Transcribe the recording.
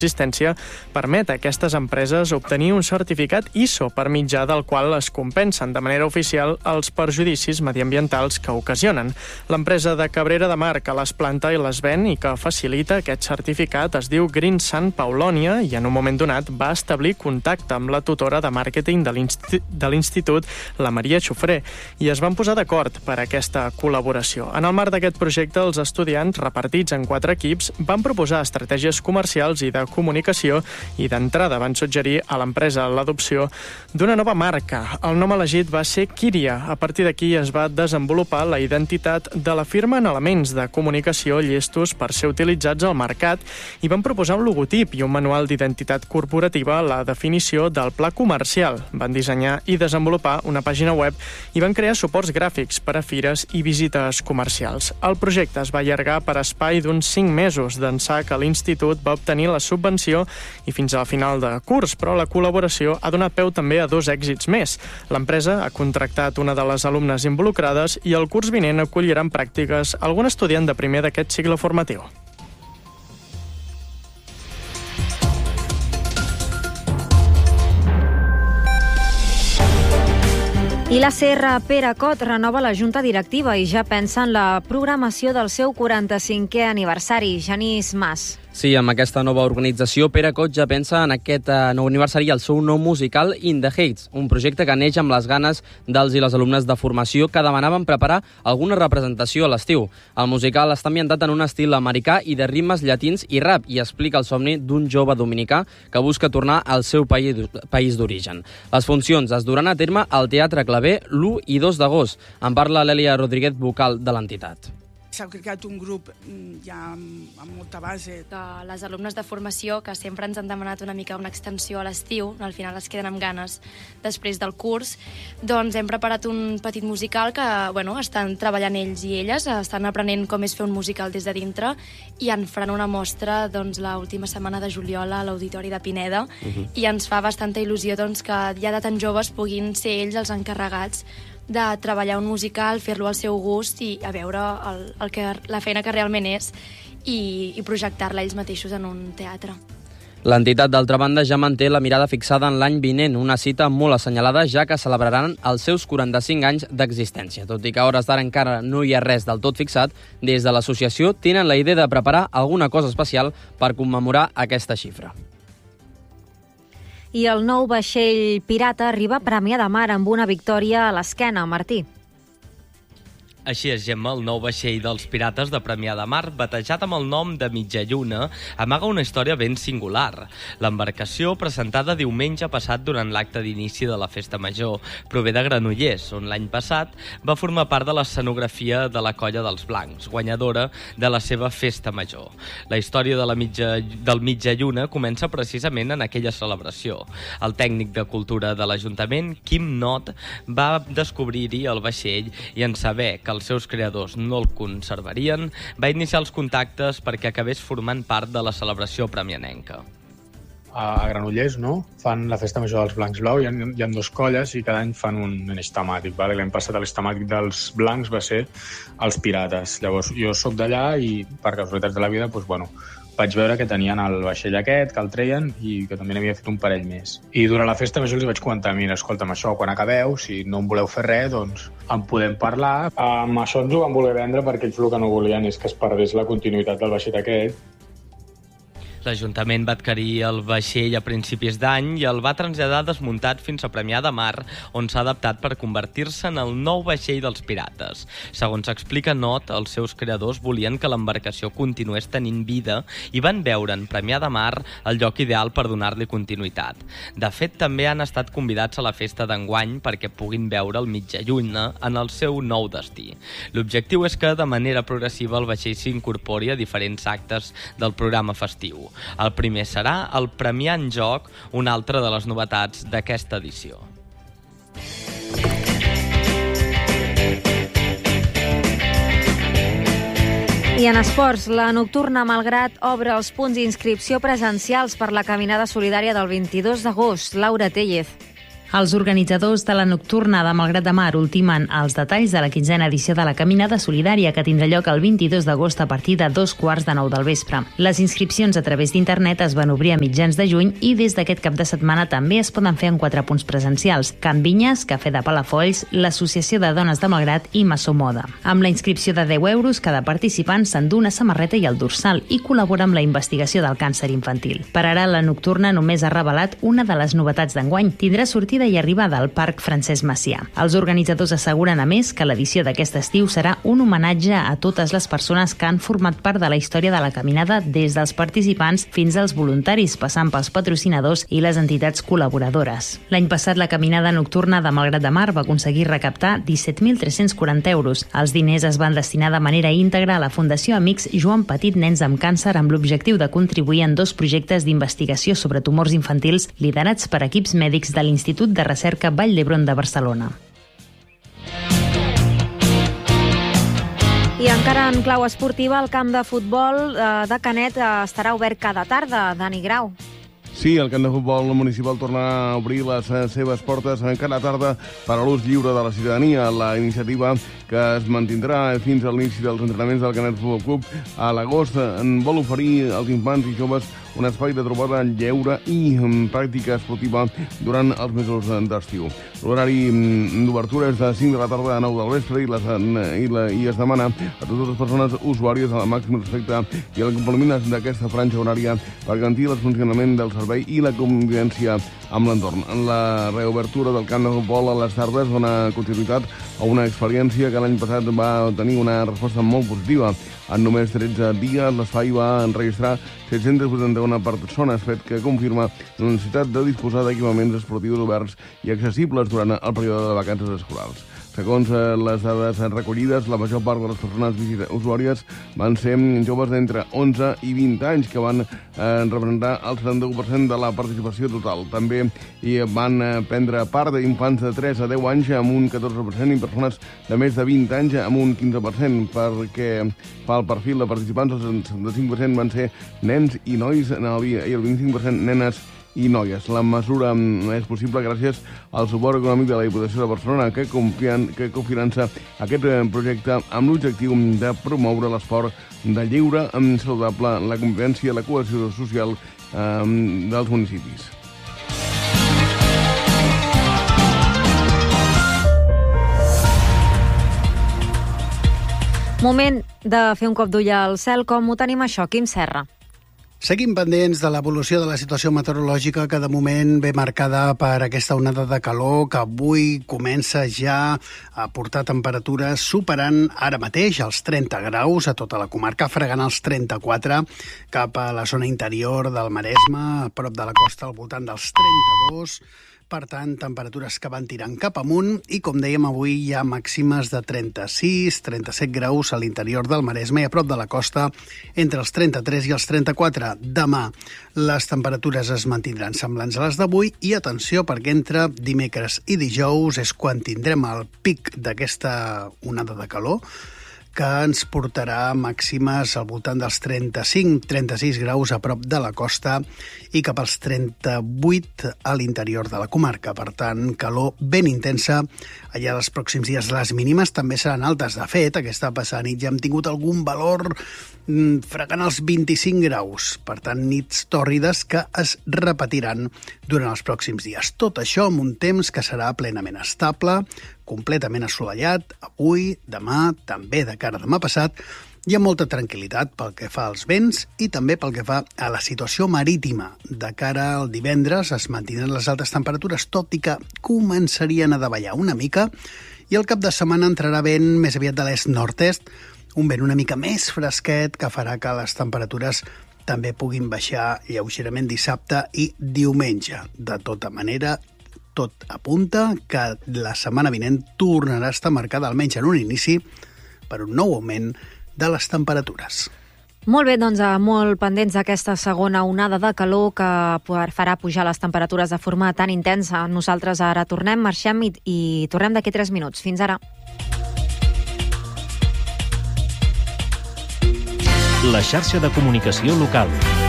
existència permet a aquestes empreses obtenir un certificat ISO per mitjà del qual es compensen de manera oficial els perjudicis mediambientals que ocasionen. L'empresa de Cabrera de Mar que les planta i les ven i que facilita aquest certificat es diu Green Sun Paulònia i en un moment donat va establir contacte amb la tutora de màrqueting de l'institut, la Maria Xufré, i es van posar d'acord per a aquesta col·laboració. En el marc d'aquest projecte, els estudiants, repartits en 4 equips, van proposar estratègies comercials i de comunicació i d'entrada van suggerir a l'empresa l'adopció d'una nova marca. El nom elegit va ser Kíria. A partir d'aquí es va desenvolupar la identitat de la firma en elements de comunicació llestos per ser utilitzats al mercat i van proposar un logotip i un manual d'identitat corporativa a la definició del pla comercial. Van dissenyar i desenvolupar una pàgina web i van crear suports gràfics per a fires i visites comercials. El projecte es va allargar per espai d'uns 5 mesos, d'ençà que l'institut va obtenir la subvenció i fins al final de curs, però la col·laboració ha donat peu també a 2 èxits més. L'empresa ha contractat una de les alumnes involucrades i el curs vinent acollirà en pràctiques algun estudiant de primer d'aquest cicle formatiu. I la CR Pere Cot renova la junta directiva i ja pensa en la programació del seu 45è aniversari. Genís Mas. Sí, amb aquesta nova organització, Pere Cot ja pensa en aquest nou aniversari i el seu nou musical In the Heights, un projecte que neix amb les ganes dels i les alumnes de formació que demanaven preparar alguna representació a l'estiu. El musical està ambientat en un estil americà i de ritmes llatins i rap i explica el somni d'un jove dominicà que busca tornar al seu país d'origen. Les funcions es duran a terme al Teatre Claver l'1 i 2 d'agost. En parla l'Èlia Rodríguez, vocal de l'entitat. S'ha creat un grup ja amb molta base. Les alumnes de formació, que sempre ens han demanat una mica una extensió a l'estiu, al final es queden amb ganes després del curs, doncs hem preparat un petit musical que estan treballant ells i elles, estan aprenent com és fer un musical des de dintre i en faran una mostra l'última setmana de juliol a l'Auditori de Pineda i ens fa bastanta il·lusió que ja de tan joves puguin ser ells els encarregats de treballar un musical, fer-lo al seu gust i a veure la feina que realment és i projectar-la ells mateixos en un teatre. L'entitat, d'altra banda, ja manté la mirada fixada en l'any vinent, una cita molt assenyalada, ja que celebraran els seus 45 anys d'existència. Tot i que a hores d'ara encara no hi ha res del tot fixat, des de l'associació tenen la idea de preparar alguna cosa especial per commemorar aquesta xifra. I el nou vaixell pirata arriba a Premià de Mar amb una victòria a l'esquena, Martí. Així és, Gemma, el nou vaixell dels pirates de Premià de Mar, batejat amb el nom de Mitja Lluna, amaga una història ben singular. L'embarcació, presentada diumenge passat durant l'acte d'inici de la Festa Major, prové de Granollers, on l'any passat va formar part de l'escenografia de la Colla dels Blancs, guanyadora de la seva Festa Major. La història del Mitja Lluna comença precisament en aquella celebració. El tècnic de cultura de l'Ajuntament, Quim Not, va descobrir-hi el vaixell i en saber que els seus creadors no el conservarien, va iniciar els contactes perquè acabés formant part de la celebració premianenca. A Granollers, no? Fan la Festa Major dels Blancs Blau, hi ha 2 colles i cada any fan un eix temàtic. Vale? L'any passat l'eix temàtic dels blancs va ser els pirates. Llavors jo sóc d'allà i per casualitats de la vida vaig veure que tenien el vaixell aquest, que el treien i que també n'havia fet un parell més. I durant la Festa Major els vaig comentar, mira, escolta'm, això, quan acabeu, si no en voleu fer res, doncs en podem parlar. Amb això ens ho van voler vendre perquè ells el que no volien és que es perdés la continuïtat del vaixell aquest. L'Ajuntament va adquirir el vaixell a principis d'any i el va traslladar desmuntat fins a Premià de Mar, on s'ha adaptat per convertir-se en el nou vaixell dels pirates. Segons explica Not, els seus creadors volien que l'embarcació continués tenint vida i van veure en Premià de Mar el lloc ideal per donar-li continuïtat. De fet, també han estat convidats a la festa d'enguany perquè puguin veure el Mitja Lluna en el seu nou destí. L'objectiu és que, de manera progressiva, el vaixell s'incorpori a diferents actes del programa festiu. El primer serà el Premià en Joc, una altra de les novetats d'aquesta edició. I en esports, la Nocturna Malgrat obre els punts d'inscripció presencials per la caminada solidària del 22 d'agost. Laura Tellez. Els organitzadors de la nocturna de Malgrat de Mar ultimen els detalls de la 15a edició de la Caminada Solidària que tindrà lloc el 22 d'agost a partir de 2:15 del vespre. Les inscripcions a través d'internet es van obrir a mitjans de juny i des d'aquest cap de setmana també es poden fer en 4 punts presencials: Can Vinyes, Cafè de Palafolls, l'Associació de Dones de Malgrat i Massó Moda. Amb la inscripció de 10 euros, cada participant s'endú una samarreta i el dorsal i col·labora amb la investigació del càncer infantil. Per ara, la nocturna només ha revelat una de les novetats d'enguany. Tindrà sortida i arribada al Parc Francesc Macià. Els organitzadors asseguren, a més, que l'edició d'aquest estiu serà un homenatge a totes les persones que han format part de la història de la caminada, des dels participants fins als voluntaris, passant pels patrocinadors i les entitats col·laboradores. L'any passat, la caminada nocturna de Malgrat de Mar va aconseguir recaptar 17.340 euros. Els diners es van destinar de manera íntegra a la Fundació Amics Joan Petit Nens amb Càncer, amb l'objectiu de contribuir en 2 projectes d'investigació sobre tumors infantils liderats per equips mèdics de l'Institut de Recerca Vall d'Hebron de Barcelona. I encara en clau esportiva, el camp de futbol de Canet estarà obert cada tarda. Dani Grau. Sí, el camp de futbol municipal tornarà a obrir les seves portes cada tarda per a l'ús lliure de la ciutadania. La iniciativa, que es mantindrà fins a l'inici dels entrenaments del Canet Futbol Club a l'agost, vol oferir als infants i joves un espai de trobada lleure i pràctica esportiva durant els mesos d'estiu. L'horari d'obertura és de 5 de la tarda a 9 del vespre i es demana a totes les persones usuàries el màxim respecte i el compliment d'aquesta franja horària per garantir el funcionament del servei i la convivència amb l'entorn. La reobertura del camp de futbol a les tardes dona continuïtat a una experiència que l'any passat va tenir una resposta molt positiva. En només 13 dies l'espai va enregistrar 781 persones, fet que confirma la necessitat de disposar d'equipaments esportius oberts i accessibles durant el període de vacances escolars. Segons les dades recollides, la major part de les persones usuàries van ser joves d'entre 11 i 20 anys, que van representar el 71% de la participació total. També hi van prendre part d'infants de 3 a 10 anys amb un 14% i persones de més de 20 anys amb un 15%, perquè fa el perfil de participants el 75% van ser nens i nois i el 25% nenes i noies. La mesura és possible gràcies al suport econòmic de la Diputació de Barcelona, que cofinança aquest projecte amb l'objectiu de promoure l'esport de lliure, saludable, la convivència i la cohesió social dels municipis. Moment de fer un cop d'ull al cel. Com ho tenim això, Quim Serra? Seguim pendents de l'evolució de la situació meteorològica, que de moment ve marcada per aquesta onada de calor que avui comença ja a portar temperatures superant ara mateix els 30 graus a tota la comarca, fregant els 34 cap a la zona interior del Maresme, a prop de la costa al voltant dels 32. Per tant, temperatures que van tirant cap amunt i, com dèiem, avui hi ha màximes de 36-37 graus a l'interior del Maresme i a prop de la costa entre els 33 i els 34. Demà les temperatures es mantindran semblants a les d'avui i atenció, perquè entre dimecres i dijous és quan tindrem el pic d'aquesta onada de calor, que ens portarà màximes al voltant dels 35-36 graus a prop de la costa i cap als 38 a l'interior de la comarca. Per tant, calor ben intensa allà els pròxims dies. Les mínimes també seran altes. De fet, aquesta passada nit ja hem tingut algun valor fregant els 25 graus. Per tant, nits tòrrides que es repetiran durant els pròxims dies. Tot això amb un temps que serà plenament estable, completament assolellat, avui, demà, també de cara a demà passat, hi ha molta tranquil·litat pel que fa als vents i també pel que fa a la situació marítima. De cara al divendres es mantindran les altes temperatures, tot i que començarien a davallar una mica, i el cap de setmana entrarà vent més aviat de l'est-nord-est, un vent una mica més fresquet que farà que les temperatures també puguin baixar lleugerament dissabte i diumenge. De tota manera, tot apunta que la setmana vinent tornarà a estar marcada, almenys en un inici, per un nou augment de les temperatures. Molt bé, doncs molt pendents d'aquesta segona onada de calor que farà pujar les temperatures de forma tan intensa. Nosaltres ara tornem, marxem i tornem d'aquí 3 minuts. Fins ara. La xarxa de comunicació local.